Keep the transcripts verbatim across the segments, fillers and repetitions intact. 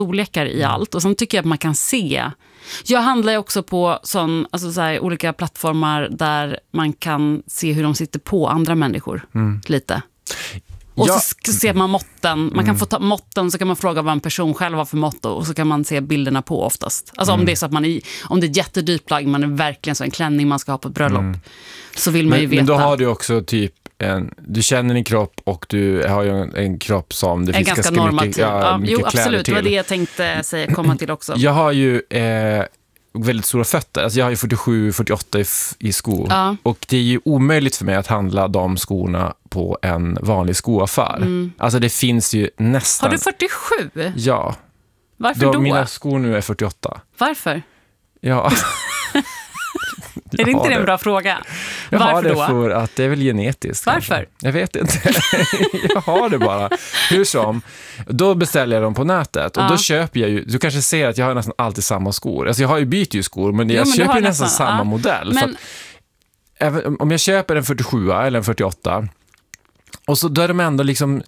storlekar i allt. Och sen tycker jag att man kan se. Jag handlar ju också på sån, alltså så här, olika plattformar där man kan se hur de sitter på andra människor. Mm. Lite. Och ja. så ser man måtten. Man kan mm. få ta måtten, så kan man fråga vad en person själv har för mått, och så kan man se bilderna på oftast. Alltså mm. om det är så att man är, om det är ett jättedyrt plagg, man är verkligen så en klänning man ska ha på ett bröllop. Mm. Så vill man men, ju veta. Men då har du också typ en, du känner din kropp och du har ju en, en kropp som det en finns ganska, ganska normativ. mycket, ja, ja, mycket jo, absolut. till. Det var det jag tänkte säga, komma till också. Jag har ju eh, väldigt stora fötter. Alltså jag har ju fyrtiosju fyrtioåtta i, i skor. Ja. Och det är ju omöjligt för mig att handla de skorna på en vanlig skoaffär. Mm. Alltså det finns ju nästan... Har du fyrtiosju? Ja. Varför då? då? Mina skor nu är fyrtioåtta. Varför? Ja. Är det inte det en bra fråga? Jag Varför har det då? för att det är väl genetiskt. Varför? Kanske. Jag vet inte. Jag har det bara. Hur som. Då beställer jag dem på nätet. Och ja. då köper jag ju... Du kanske ser att jag har nästan alltid samma skor. Alltså jag har ju bytt ju skor. Men jag jo, men köper ju nästan, nästan samma ja. modell. Men... För att, även, om jag köper en fyrtiosju eller en fyrtioåtta. Och så då är de ändå liksom...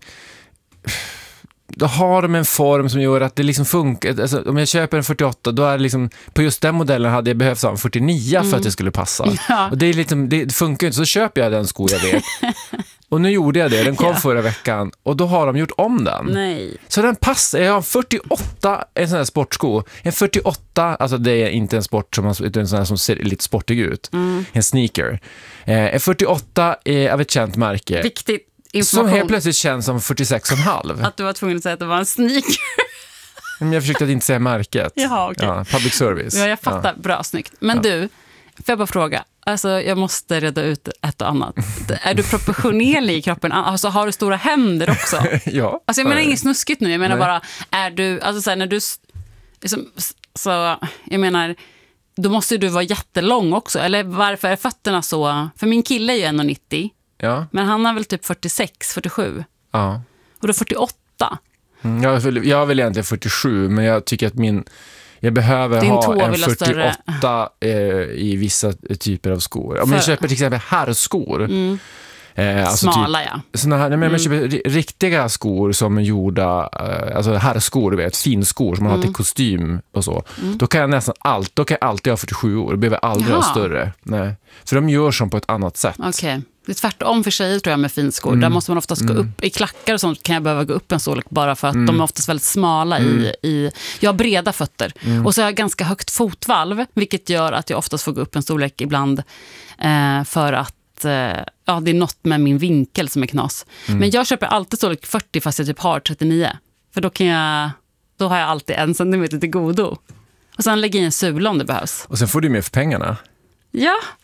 Då har de en form som gör att det liksom funkar. Alltså, om jag köper en fyrtioåtta, då är det liksom, på just den modellen hade jag behövt ha en fyrtionio mm. för att det skulle passa. Ja. Och det, är liksom, det funkar inte, så köper jag den sko jag vet. Och nu gjorde jag det, den kom ja. förra veckan. Och då har de gjort om den. Nej. Så den passar, jag har en fyrtioåtta, en sån här sportsko. En fyrtioåtta, alltså det är inte en sport som, utan en sån här som ser lite sportig ut. Mm. En sneaker. Eh, en fyrtioåtta är av ett känt märke. Viktigt. Som helt plötsligt känns som fyrtiosex komma fem. Att du var tvungen att säga att det var en sneaker. Men jag försökte att inte säga märket. Jaha, okej. Ja, public service. Ja, jag fattar. Ja. Bra, snyggt. Men ja. du, får jag bara fråga. Alltså, jag måste reda ut ett och annat. Är du proportionerlig i kroppen? Alltså, har du stora händer också? Ja. Alltså, jag menar inget snuskigt nu. Jag menar Nej. bara, är du... Alltså, så här, när du... Liksom, så, jag menar... Då måste du vara jättelång också. Eller varför är fötterna så... För min kille är ju en komma nittio. Ja. Men han har väl typ fyrtiosex, fyrtiosju. Ja. Och då fyrtioåtta. Mm, jag, vill, jag vill egentligen fyrtiosju, men jag tycker att min... Jag behöver Din ha en fyrtioåtta eh, i vissa typer av skor. Om För... jag köper till exempel herrskor... Mm. Eh, alltså smala, typ, ja. Såna här, nej, men mm. jag köper riktiga skor som är gjorda, eh, alltså herrskor, du vet, finskor som man mm. har till kostym och så. Mm. Då kan jag nästan allt, då kan jag alltid ha fyrtiosju år. Det behöver aldrig Jaha. ha större. Nej. För de gör som på ett annat sätt. Okej. Okay. Det är tvärtom för sig tror jag med finskor. Mm. Där måste man oftast mm. gå upp i klackar och sånt, kan jag behöva gå upp en storlek bara för att mm. de är oftast väldigt smala mm. i, i... Jag har breda fötter. Mm. Och så har jag ganska högt fotvalv, vilket gör att jag oftast får gå upp en storlek ibland eh, för att ja, det är något med min vinkel som är knas. Mm. Men jag köper alltid storlek fyrtio fast jag typ har trettionio. För då kan jag då har jag alltid en centimeter till godo. Och sen lägger jag in en sula om det behövs. Och sen får du mer för pengarna. Ja,